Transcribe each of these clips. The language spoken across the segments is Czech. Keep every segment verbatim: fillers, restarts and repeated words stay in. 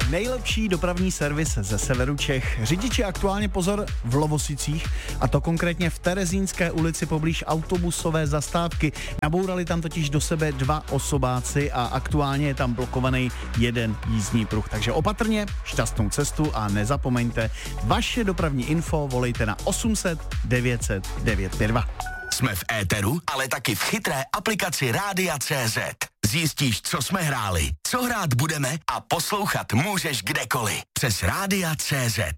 nejlepší dopravní servis ze severu Čech. Řidiči aktuálně pozor v Lovosicích, a to konkrétně v Terezínské ulici poblíž autobusové zastávky. Nabourali tam totiž do sebe dva osobáci a aktuálně je tam blokovaný jeden jízdní pruh. Takže opatrně, šťastnou cestu a nezapomeňte, vaše dopravní info volejte na osm set devět set devět pět dva. Jsme v éteru, ale taky v chytré aplikaci Rádia tečka cé zet. Zjistíš, co jsme hráli, co hrát budeme a poslouchat můžeš kdekoliv. Přes Rádia tečka cé zet.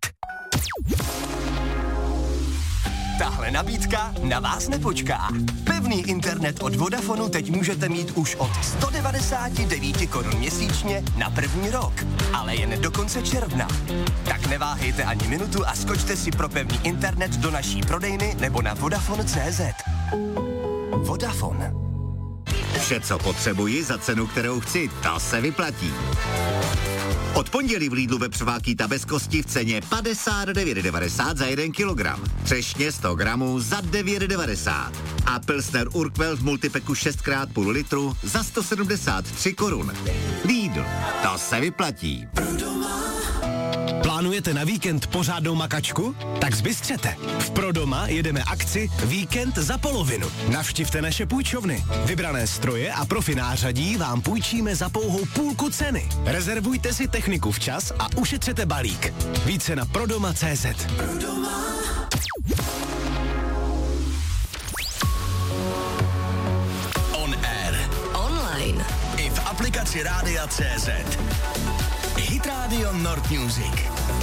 Tahle nabídka na vás nepočká. Pevný internet od Vodafonu teď můžete mít už od sto devadesát devět korun měsíčně na první rok, ale jen do konce června. Tak neváhejte ani minutu a skočte si pro pevný internet do naší prodejny nebo na Vodafone tečka cé zet. Vodafone. Vše, co potřebuji za cenu, kterou chci, to se vyplatí. Od pondělí v Lidlu vepřová bez kosti v ceně padesát devět devadesát za jeden kilogram. Třešně sto gramů za devět devadesát. A Pilsner Urquell v multipeku šest krát půl litru za sto sedmdesát tři korun. Lidl, to se vyplatí. Plánujete na víkend pořádnou makačku? Tak zbystřete. V Prodoma jedeme akci Víkend za polovinu. Navštivte naše půjčovny. Vybrané stroje a profi nářadí vám půjčíme za pouhou půlku ceny. Rezervujte si techniku včas a ušetřete balík. Více na prodoma tečka cé zet. Prodoma. On air. Online. I v aplikaci Rádia tečka cé zet. Hit Radio Nord Music.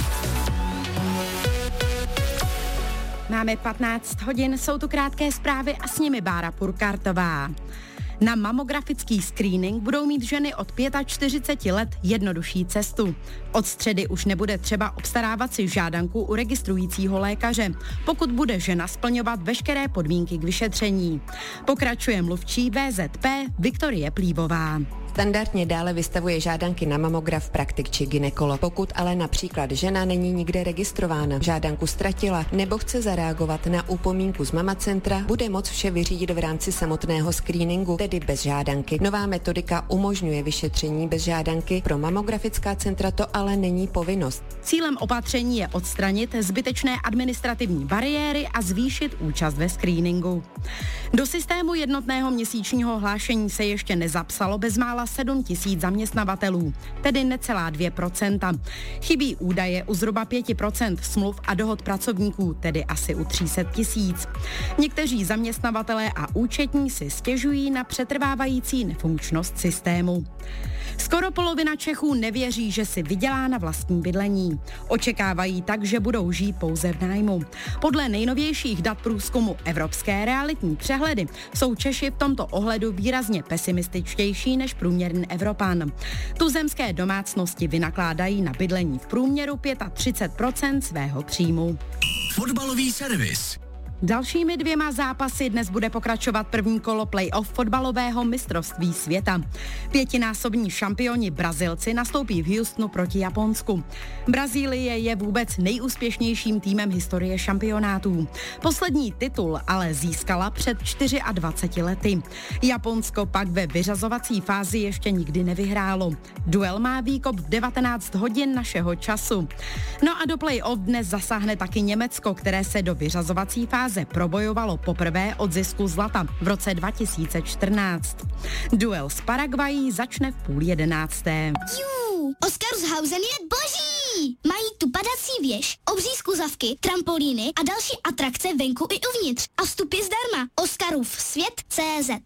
Máme patnáct hodin, jsou tu krátké zprávy a s nimi Bára Purkartová. Na mamografický screening budou mít ženy od čtyřiceti pěti let jednodušší cestu. Od středy už nebude třeba obstarávat si žádanku u registrujícího lékaře, pokud bude žena splňovat veškeré podmínky k vyšetření. Pokračuje mluvčí vé zet pé Viktorie Plívová. Standardně dále vystavuje žádanky na mamograf praktik či gynekolog. Pokud ale například žena není nikde registrována, žádanku ztratila nebo chce zareagovat na upomínku z Mama Centra, bude moct vše vyřídit v rámci samotného screeningu, tedy bez žádanky. Nová metodika umožňuje vyšetření bez žádanky, pro mamografická centra to ale není povinnost. Cílem opatření je odstranit zbytečné administrativní bariéry a zvýšit účast ve screeningu. Do systému jednotného měsíčního hlášení se ještě nezapsalo bezmála sedm tisíc zaměstnavatelů, tedy necelá dvě procenta. Chybí údaje u zhruba pět procent smluv a dohod pracovníků, tedy asi u tři sta tisíc. Někteří zaměstnavatelé a účetní si stěžují na přetrvávající nefunkčnost systému. Skoro polovina Čechů nevěří, že si vydělá na vlastní bydlení. Očekávají tak, že budou žít pouze v nájmu. Podle nejnovějších dat průzkumu Evropské realitní přehledy jsou Češi v tomto ohledu výrazně pesimističtější než průměrný Evropan. Tuzemské domácnosti vynakládají na bydlení v průměru třicet pět procent svého příjmu. Fotbalový servis. Dalšími dvěma zápasy dnes bude pokračovat první kolo play-off fotbalového mistrovství světa. Pětinásobní šampioni Brazilci nastoupí v Houstonu proti Japonsku. Brazílie je vůbec nejúspěšnějším týmem historie šampionátů. Poslední titul ale získala před dvaceti čtyřmi lety. Japonsko pak ve vyřazovací fázi ještě nikdy nevyhrálo. Duel má výkop v devatenáct hodin našeho času. No a do play-off dnes zasáhne taky Německo, které se do vyřazovací fáze probojovalo poprvé od zisku zlata v roce dva tisíce čtrnáct. Duel s Paraguají začne v půl jedenácté. Jú, Oscarshausen je boží! Mají tu padací věž, obří skluzavky, trampolíny a další atrakce venku i uvnitř. A vstup je zdarma. Oscarův svět tečka cé zet.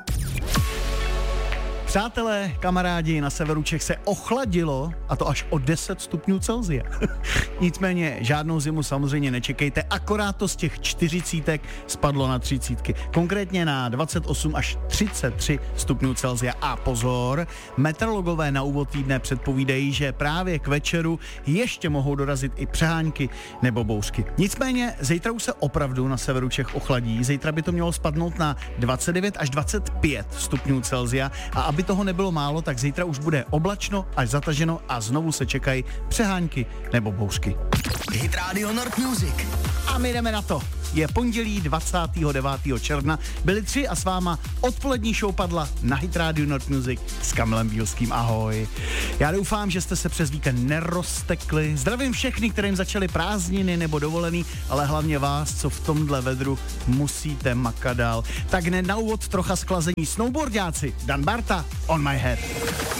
Přátelé, kamarádi, na severu Čech se ochladilo, a to až o deset stupňů Celsia. Nicméně žádnou zimu samozřejmě nečekejte, akorát to z těch čtyřicítek spadlo na třicítky. Konkrétně na dvacet osm až třicet tři stupňů Celsia. A pozor, meteorologové na úvod týdne předpovídají, že právě k večeru ještě mohou dorazit i přehánky nebo bouřky. Nicméně zítra už se opravdu na severu Čech ochladí. Zítra by to mělo spadnout na dvacet devět až dvacet pět stupňů Celsia a aby toho nebylo málo, tak zítra už bude oblačno až zataženo a znovu se čekají přehánky nebo bouřky. Hit Radio Nord Music. A my jdeme na to. Je pondělí dvacátého devátého června. Byli tři a s váma odpolední show padla na Hit Radio Not Music s Kamilem Bílským. Ahoj. Já doufám, že jste se přes víkend neroztekli. Zdravím všechny, kterým začaly prázdniny nebo dovolený, ale hlavně vás, co v tomhle vedru musíte makat dál. Tak hned na úvod trocha sklazení snowboardáci. Dan Barta, On My Head.